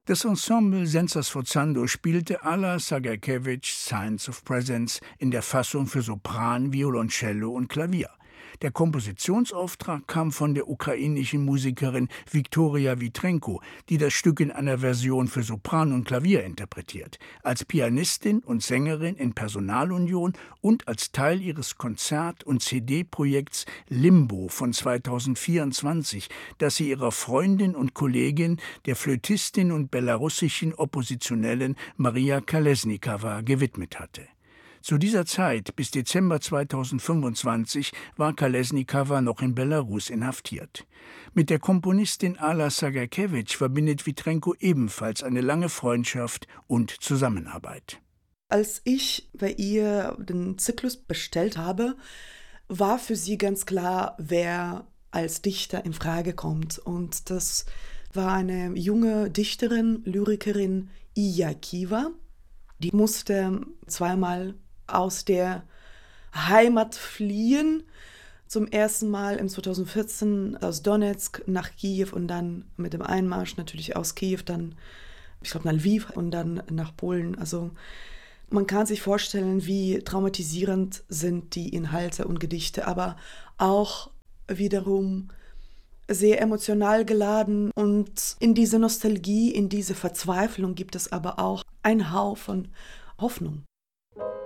Das Ensemble Senza Sforzando spielte Alla Sagakiewicz Signs of Presence in der Fassung für Sopran, Violoncello und Klavier. Der Kompositionsauftrag kam von der ukrainischen Musikerin Viktoria Vitrenko, die das Stück in einer Version für Sopran und Klavier interpretiert, als Pianistin und Sängerin in Personalunion und als Teil ihres Konzert- und CD-Projekts Limbo von 2024, das sie ihrer Freundin und Kollegin, der Flötistin und belarussischen Oppositionellen Maria Kolesnikowa, gewidmet hatte. Zu dieser Zeit, bis Dezember 2025, war Kolesnikowa noch in Belarus inhaftiert. Mit der Komponistin Alla Sagakiewicz verbindet Vitrenko ebenfalls eine lange Freundschaft und Zusammenarbeit. Als ich bei ihr den Zyklus bestellt habe, war für sie ganz klar, wer als Dichter in Frage kommt. Und das war eine junge Dichterin, Lyrikerin, Ija Kiva. Die musste zweimal aus der Heimat fliehen. Zum ersten Mal im 2014 aus Donetsk nach Kiew und dann mit dem Einmarsch natürlich aus Kiew, dann, ich glaube, nach Lviv und dann nach Polen. Also man kann sich vorstellen, wie traumatisierend sind die Inhalte und Gedichte, aber auch wiederum sehr emotional geladen. Und in diese Nostalgie, in diese Verzweiflung gibt es aber auch einen Hauch von Hoffnung.